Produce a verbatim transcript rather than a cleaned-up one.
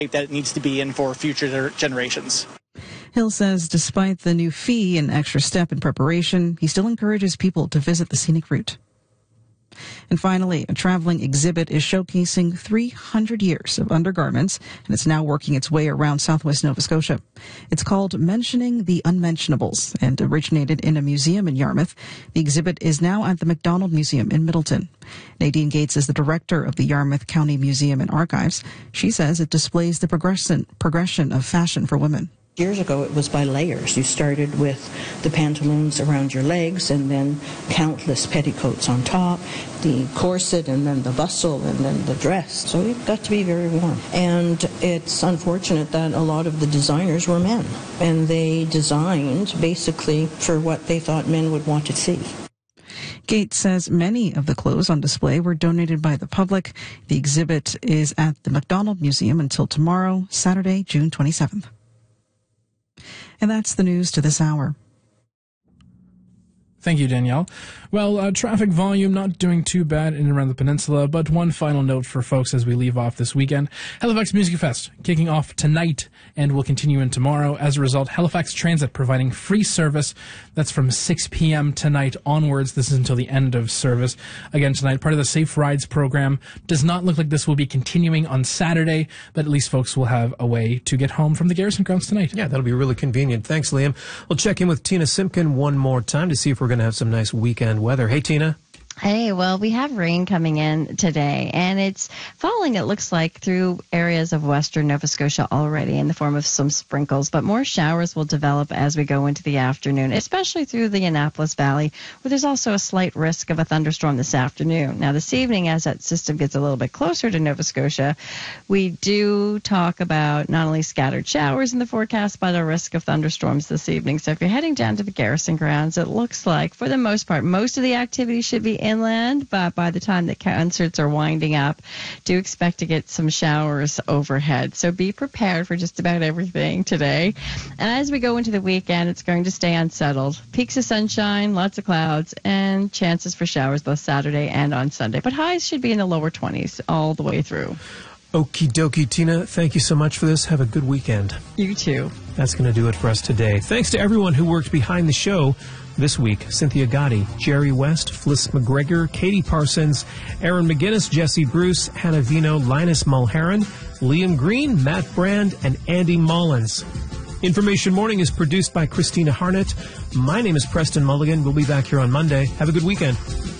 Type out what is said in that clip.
that it needs to be in for future generations. Hill says despite the new fee and extra step in preparation, he still encourages people to visit the scenic route. And finally, a traveling exhibit is showcasing three hundred years of undergarments, and it's now working its way around southwest Nova Scotia. It's called Mentioning the Unmentionables and originated in a museum in Yarmouth. The exhibit is now at the Macdonald Museum in Middleton. Nadine Gates is the director of the Yarmouth County Museum and Archives. She says it displays the progression, progression of fashion for women. Years ago, it was by layers. You started with the pantaloons around your legs and then countless petticoats on top, the corset and then the bustle and then the dress. So it got to be very warm. And it's unfortunate that a lot of the designers were men, and they designed basically for what they thought men would want to see. Gates says many of the clothes on display were donated by the public. The exhibit is at the Macdonald Museum until tomorrow, Saturday, June twenty-seventh. And that's the news to this hour. Thank you, Danielle. Well, uh, traffic volume not doing too bad in and around the peninsula, but one final note for folks as we leave off this weekend. Halifax Music Fest kicking off tonight and will continue in tomorrow. As a result, Halifax Transit providing free service. That's from six p.m. tonight onwards. This is until the end of service. Again, tonight, part of the Safe Rides program. Does not look like this will be continuing on Saturday, but at least folks will have a way to get home from the Garrison grounds tonight. Yeah, that'll be really convenient. Thanks, Liam. We'll check in with Tina Simpkin one more time to see if we're going to have some nice weekend weather. Hey, Tina. Hey, well, we have rain coming in today, and it's falling, it looks like, through areas of western Nova Scotia already in the form of some sprinkles, but more showers will develop as we go into the afternoon, especially through the Annapolis Valley, where there's also a slight risk of a thunderstorm this afternoon. Now, this evening, as that system gets a little bit closer to Nova Scotia, we do talk about not only scattered showers in the forecast, but a risk of thunderstorms this evening. So if you're heading down to the Garrison grounds, it looks like, for the most part, most of the activity should be inland, but by the time the concerts are winding up, do expect to get some showers overhead. So be prepared for just about everything today. And as we go into the weekend, it's going to stay unsettled. Peaks of sunshine, lots of clouds, and chances for showers both Saturday and on Sunday. But highs should be in the lower twenties all the way through. Okie dokie, Tina. Thank you so much for this. Have a good weekend. You too. That's going to do it for us today. Thanks to everyone who worked behind the show this week. Cynthia Gotti, Jerry West, Fliss McGregor, Katie Parsons, Aaron McGinnis, Jesse Bruce, Hannah Vino, Linus Mulheron, Liam Green, Matt Brand, and Andy Mullins. Information Morning is produced by Christina Harnett. My name is Preston Mulligan. We'll be back here on Monday. Have a good weekend.